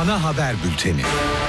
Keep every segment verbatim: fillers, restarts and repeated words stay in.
Ana haber bülteni.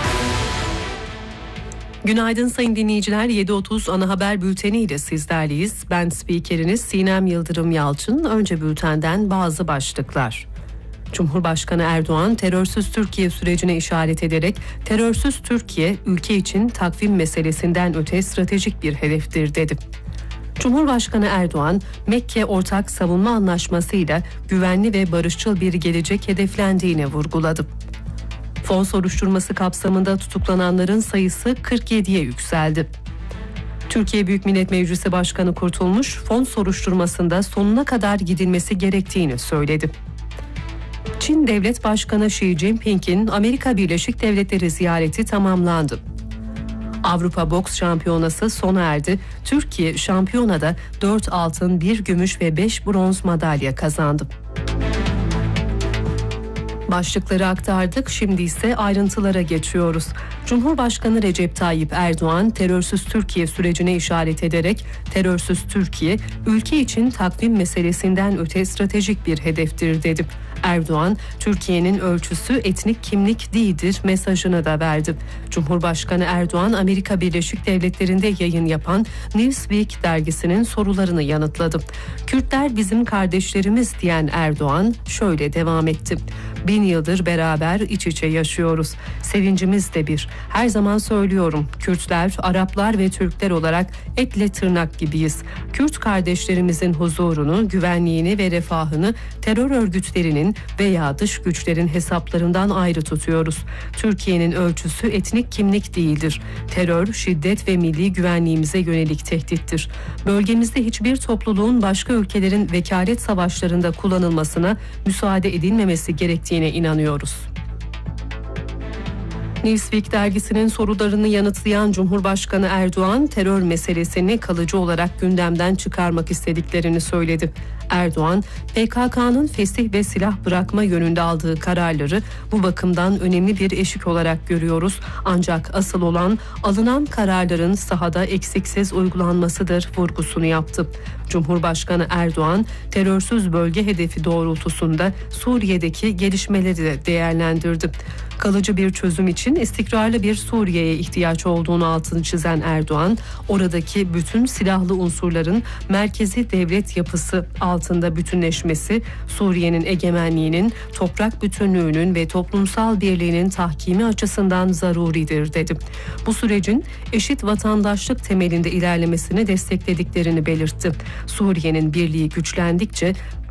Günaydın sayın dinleyiciler, yedi otuz ana haber bülteni ile sizlerleyiz. Ben spikeriniz Sinem Yıldırım Yalçın. Önce bültenden bazı başlıklar. Cumhurbaşkanı Erdoğan terörsüz Türkiye sürecine işaret ederek terörsüz Türkiye ülke için takvim meselesinden öte stratejik bir hedeftir dedi. Cumhurbaşkanı Erdoğan, Mekke Ortak Savunma Anlaşması'yla güvenli ve barışçıl bir gelecek hedeflendiğini vurguladı. Fon soruşturması kapsamında tutuklananların sayısı kırk yediye yükseldi. Türkiye Büyük Millet Meclisi Başkanı Kurtulmuş, fon soruşturmasında sonuna kadar gidilmesi gerektiğini söyledi. Çin Devlet Başkanı Xi Jinping'in Amerika Birleşik Devletleri ziyareti tamamlandı. Avrupa Boks Şampiyonası sona erdi. Türkiye şampiyonada dört altın, bir gümüş ve beş bronz madalya kazandı. Başlıkları aktardık, şimdi ise ayrıntılara geçiyoruz. Cumhurbaşkanı Recep Tayyip Erdoğan terörsüz Türkiye sürecine işaret ederek terörsüz Türkiye ülke için takvim meselesinden öte stratejik bir hedeftir dedi. Erdoğan, Türkiye'nin ölçüsü etnik kimlik değildir mesajını da verdi. Cumhurbaşkanı Erdoğan, Amerika Birleşik Devletleri'nde yayın yapan Newsweek dergisinin sorularını yanıtladı. Kürtler bizim kardeşlerimiz diyen Erdoğan şöyle devam etti. Bin yıldır beraber iç içe yaşıyoruz. Sevincimiz de bir. Her zaman söylüyorum, Kürtler, Araplar ve Türkler olarak etle tırnak gibiyiz. Kürt kardeşlerimizin huzurunu, güvenliğini ve refahını terör örgütlerinin veya dış güçlerin hesaplarından ayrı tutuyoruz. Türkiye'nin ölçüsü etnik kimlik değildir. Terör, şiddet ve milli güvenliğimize yönelik tehdittir. Bölgemizde hiçbir topluluğun başka ülkelerin vekalet savaşlarında kullanılmasına müsaade edilmemesi gerektiğine inanıyoruz. Newsweek dergisinin sorularını yanıtlayan Cumhurbaşkanı Erdoğan, terör meselesini kalıcı olarak gündemden çıkarmak istediklerini söyledi. Erdoğan, P K K'nın fesih ve silah bırakma yönünde aldığı kararları bu bakımdan önemli bir eşik olarak görüyoruz. Ancak asıl olan alınan kararların sahada eksiksiz uygulanmasıdır vurgusunu yaptı. Cumhurbaşkanı Erdoğan, terörsüz bölge hedefi doğrultusunda Suriye'deki gelişmeleri de değerlendirdi. Kalıcı bir çözüm için istikrarlı bir Suriye'ye ihtiyaç olduğunu altını çizen Erdoğan, oradaki bütün silahlı unsurların merkezi devlet yapısı altında bütünleşmesi, Suriye'nin egemenliğinin, toprak bütünlüğünün ve toplumsal birliğinin tahkimi açısından zaruridir dedi. Bu sürecin eşit vatandaşlık temelinde ilerlemesini desteklediklerini belirtti. Suriye'nin birliği güçlendikçe